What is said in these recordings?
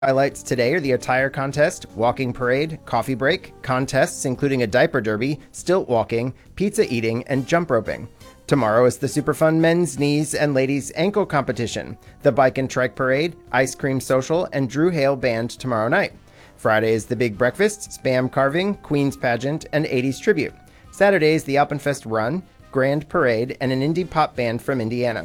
Highlights today are the attire contest, walking parade, coffee break, contests including a diaper derby, stilt walking, pizza eating, and jump roping. Tomorrow is the super fun men's knees and ladies ankle competition, the bike and trike parade, ice cream social, and Drew Hale band tomorrow night. Friday is the big breakfast, spam carving, Queen's pageant, and 80s tribute. Saturday is the Alpenfest run, grand parade, and an indie pop band from Indiana.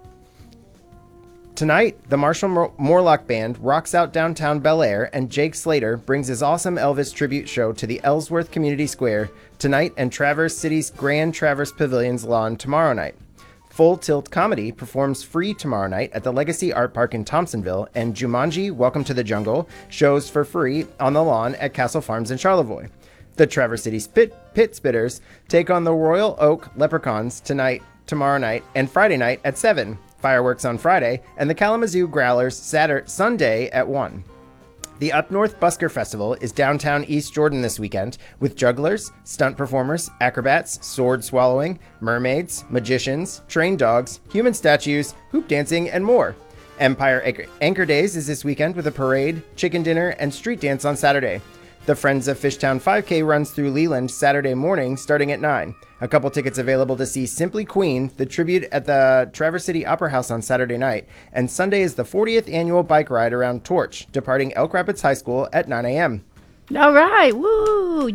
Tonight, the Marshall Morlock Band rocks out downtown Bel Air, and Jake Slater brings his awesome Elvis tribute show to the Ellsworth Community Square tonight and Traverse City's Grand Traverse Pavilion's lawn tomorrow night. Full Tilt Comedy performs free tomorrow night at the Legacy Art Park in Thompsonville, and Jumanji Welcome to the Jungle shows for free on the lawn at Castle Farms in Charlevoix. The Traverse City Pit Spitters take on the Royal Oak Leprechauns tomorrow night, and Friday night at 7. Fireworks on Friday, and the Kalamazoo Growlers Sunday at 1. The Up North Busker Festival is downtown East Jordan this weekend with jugglers, stunt performers, acrobats, sword swallowing, mermaids, magicians, trained dogs, human statues, hoop dancing, and more. Empire Anchor Days is this weekend with a parade, chicken dinner, and street dance on Saturday. The Friends of Fishtown 5K runs through Leland Saturday morning starting at 9. A couple tickets available to see Simply Queen, the tribute at the Traverse City Opera House on Saturday night. And Sunday is the 40th annual bike ride around Torch, departing Elk Rapids High School at 9 a.m. All right. Woo!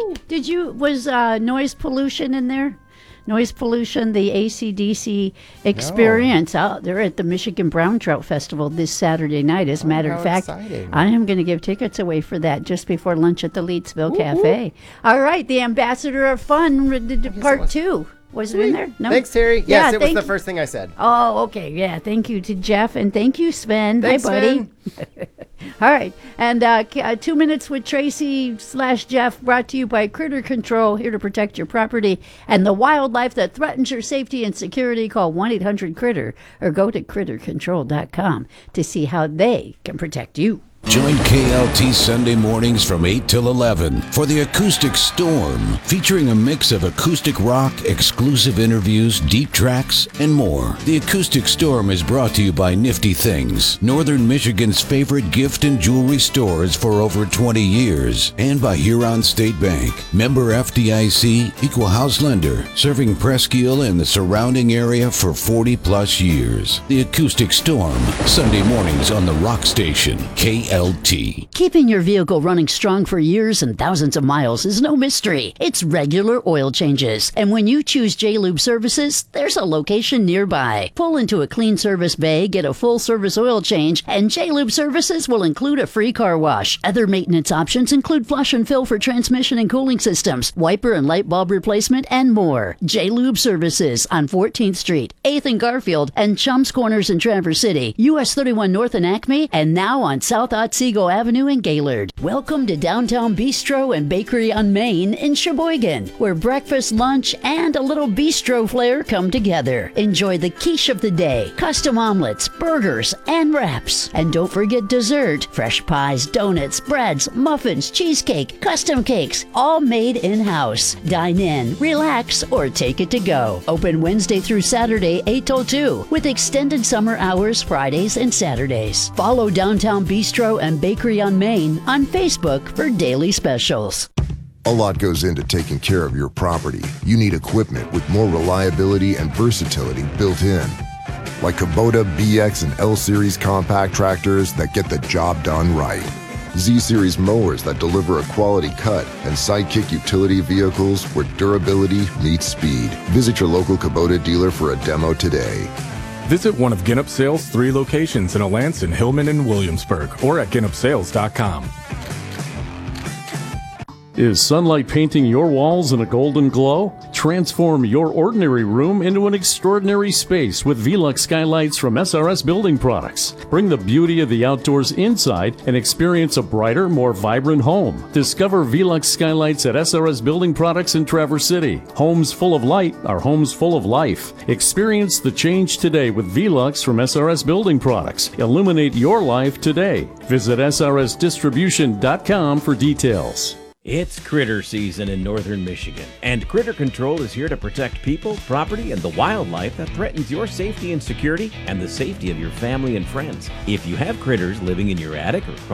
Was noise pollution in there? Noise pollution, the AC/DC experience out there at the Michigan Brown Trout Festival this Saturday night. As a matter of fact, exciting. I am going to give tickets away for that just before lunch at the Leedsville Cafe. All right, the Ambassador of Fun, part 2. Was it in there? No. Thanks, Terry. Yes, it was the first thing I said. Oh, okay. Yeah, thank you to Jeff, and thank you, Sven. Thanks, hi, buddy. Sven. All right. And 2 Minutes with Tracy/Jeff brought to you by Critter Control, here to protect your property and the wildlife that threatens your safety and security. Call 1-800-CRITTER or go to crittercontrol.com to see how they can protect you. Join KLT Sunday mornings from 8 till 11 for the Acoustic Storm, featuring a mix of acoustic rock, exclusive interviews, deep tracks, and more. The Acoustic Storm is brought to you by Nifty Things, Northern Michigan's favorite gift and jewelry stores for over 20 years, and by Huron State Bank, member FDIC, equal house lender, serving Presque Isle and the surrounding area for 40-plus years. The Acoustic Storm, Sunday mornings on the Rock Station, KLT. Keeping your vehicle running strong for years and thousands of miles is no mystery. It's regular oil changes. And when you choose J-Lube Services, there's a location nearby. Pull into a clean service bay, get a full service oil change, and J-Lube Services will include a free car wash. Other maintenance options include flush and fill for transmission and cooling systems, wiper and light bulb replacement, and more. J-Lube Services on 14th Street, 8th and Garfield, and Chums Corners in Traverse City, US 31 North in Acme, and now on South Otsego Avenue in Gaylord. Welcome to Downtown Bistro and Bakery on Main in Sheboygan, where breakfast, lunch, and a little bistro flair come together. Enjoy the quiche of the day, custom omelets, burgers, and wraps. And don't forget dessert, fresh pies, donuts, breads, muffins, cheesecake, custom cakes, all made in-house. Dine in, relax, or take it to go. Open Wednesday through Saturday, 8 till 2, with extended summer hours Fridays and Saturdays. Follow Downtown Bistro and Bakery on Main on Facebook for daily specials. A lot goes into taking care of your property. You need equipment with more reliability and versatility built in. Like Kubota BX and L-Series compact tractors that get the job done right. Z-Series mowers that deliver a quality cut, and Sidekick utility vehicles where durability meets speed. Visit your local Kubota dealer for a demo today. Visit one of Ginup Sales' 3 locations in Alanson, Hillman, and Williamsburg, or at GinupSales.com. Is sunlight painting your walls in a golden glow? Transform your ordinary room into an extraordinary space with Velux skylights from SRS Building Products. Bring the beauty of the outdoors inside and experience a brighter, more vibrant home. Discover Velux skylights at SRS Building Products in Traverse City. Homes full of light are homes full of life. Experience the change today with Velux from SRS Building Products. Illuminate your life today. Visit srsdistribution.com for details. It's critter season in northern Michigan, and Critter Control is here to protect people, property, and the wildlife that threatens your safety and security and the safety of your family and friends. If you have critters living in your attic or